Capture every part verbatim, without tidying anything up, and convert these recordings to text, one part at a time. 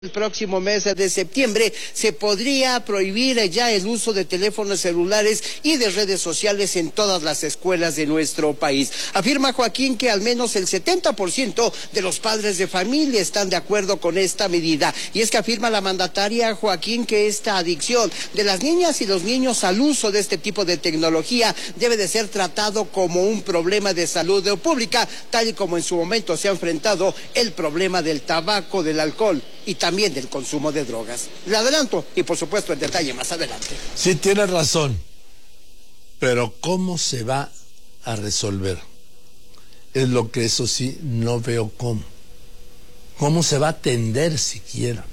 El próximo mes de septiembre se podría prohibir ya el uso de teléfonos celulares y de redes sociales en todas las escuelas de nuestro país. Afirma Joaquín que al menos el setenta por ciento de los padres de familia están de acuerdo con esta medida. Y es que afirma la mandataria Joaquín que esta adicción de las niñas y los niños al uso de este tipo de tecnología debe de ser tratado como un problema de salud pública, tal y como en su momento se ha enfrentado el problema del tabaco, del alcohol y también del consumo de drogas. Le adelanto y por supuesto el detalle más adelante. Sí, tiene razón, pero ¿cómo se va a resolver? Es lo que eso sí no veo cómo. ¿Cómo se va a atender siquiera?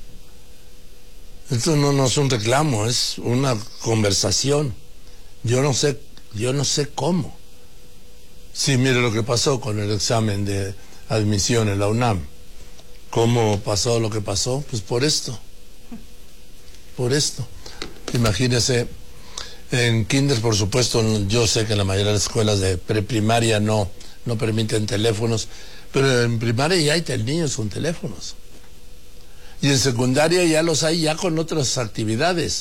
Esto no, no es un reclamo, es una conversación. Yo no sé, yo no sé cómo. Sí, mire lo que pasó con el examen de admisión en la UNAM. ¿Cómo pasó lo que pasó? Pues por esto. Por esto. Imagínese, en kinder, por supuesto, yo sé que en la mayoría de las escuelas de preprimaria no, no permiten teléfonos, pero en primaria ya hay niños con teléfonos. Y en secundaria ya los hay ya con otras actividades.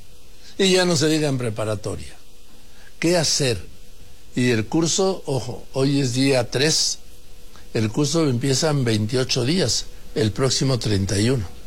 Y ya no se diga en preparatoria. ¿Qué hacer? Y el curso, ojo, hoy es día tres, el curso empieza en veintiocho días, el próximo treinta y uno.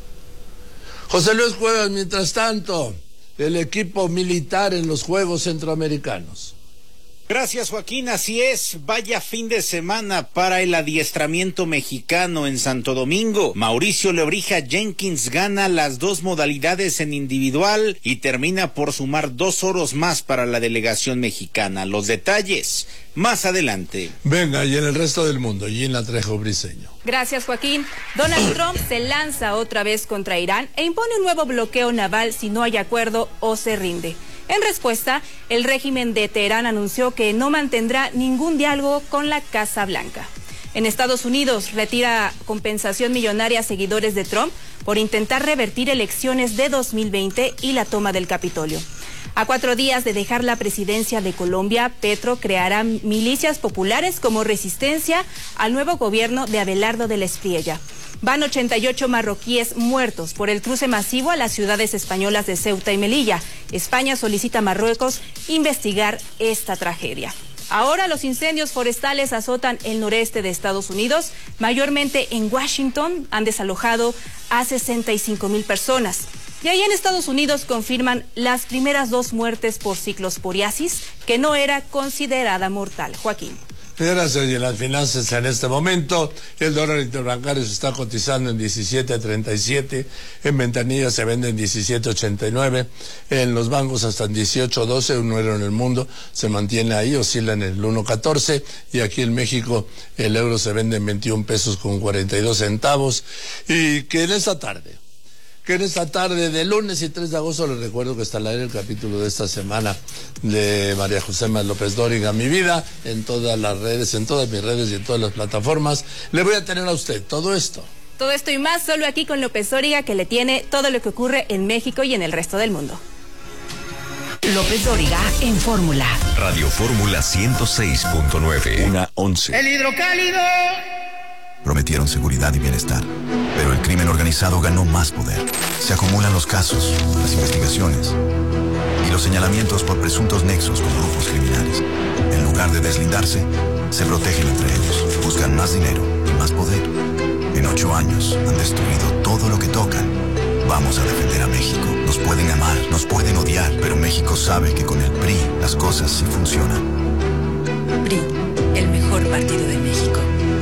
José Luis Cuevas, mientras tanto, el equipo militar en los Juegos Centroamericanos. Gracias, Joaquín, así es, vaya fin de semana para el adiestramiento mexicano en Santo Domingo. Mauricio Lebrija Jenkins gana las dos modalidades en individual y termina por sumar dos oros más para la delegación mexicana. Los detalles más adelante. Venga, y en el resto del mundo, Gina Trejo Briceño. Gracias, Joaquín. Donald Trump se lanza otra vez contra Irán e impone un nuevo bloqueo naval si no hay acuerdo o se rinde. En respuesta, el régimen de Teherán anunció que no mantendrá ningún diálogo con la Casa Blanca. En Estados Unidos, retira compensación millonaria a seguidores de Trump por intentar revertir elecciones de dos mil veinte y la toma del Capitolio. A cuatro días de dejar la presidencia de Colombia, Petro creará milicias populares como resistencia al nuevo gobierno de Abelardo de la Espriella. Van ochenta y ocho marroquíes muertos por el cruce masivo a las ciudades españolas de Ceuta y Melilla. España solicita a Marruecos investigar esta tragedia. Ahora los incendios forestales azotan el noreste de Estados Unidos, mayormente en Washington, han desalojado a sesenta y cinco mil personas. Y ahí en Estados Unidos confirman las primeras dos muertes por ciclosporiasis, que no era considerada mortal. Joaquín. Gracias. Y en las finanzas en este momento, el dólar interbancario se está cotizando en diecisiete treinta y siete, en ventanillas se vende en diecisiete ochenta y nueve, en los bancos hasta en dieciocho doce, un euro en el mundo se mantiene ahí, oscila en el uno catorce, y aquí en México el euro se vende en veintiún pesos con cuarenta y dos centavos, y que en esta tarde, que en esta tarde de lunes y tres de agosto, les recuerdo que está al aire el capítulo de esta semana de María José López Dóriga, Mi Vida, en todas las redes, en todas mis redes y en todas las plataformas. Le voy a tener a usted todo esto. Todo esto y más solo aquí con López Dóriga, que le tiene todo lo que ocurre en México y en el resto del mundo. López Dóriga en Fórmula. Radio Fórmula ciento seis punto nueve. Una once. El hidrocálido. Prometieron seguridad y bienestar, pero el crimen organizado ganó más poder. Se acumulan los casos, las investigaciones y los señalamientos por presuntos nexos con grupos criminales. En lugar de deslindarse, se protegen entre ellos, buscan más dinero y más poder. En ocho años han destruido todo lo que tocan. Vamos a defender a México. Nos pueden amar, nos pueden odiar, pero México sabe que con el P R I las cosas sí funcionan. P R I, el mejor partido de México.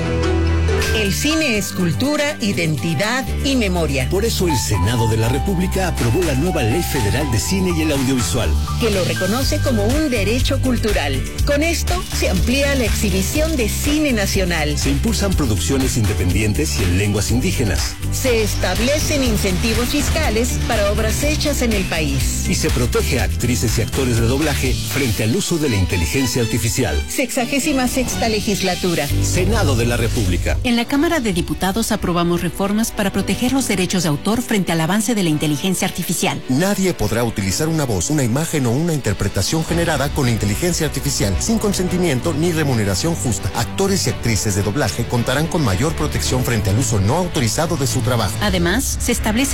El cine es cultura, identidad y memoria. Por eso el Senado de la República aprobó la nueva Ley Federal de Cine y el Audiovisual, que lo reconoce como un derecho cultural. Con esto se amplía la exhibición de cine nacional. Se impulsan producciones independientes y en lenguas indígenas. Se establecen incentivos fiscales para obras hechas en el país. Y se protege a actrices y actores de doblaje frente al uso de la inteligencia artificial. Sexagésima sexta legislatura. Senado de la República. En la Cámara de Diputados aprobamos reformas para proteger los derechos de autor frente al avance de la inteligencia artificial. Nadie podrá utilizar una voz, una imagen o una interpretación generada con inteligencia artificial sin consentimiento ni remuneración justa. Actores y actrices de doblaje contarán con mayor protección frente al uso no autorizado de su trabajo. Además, se establece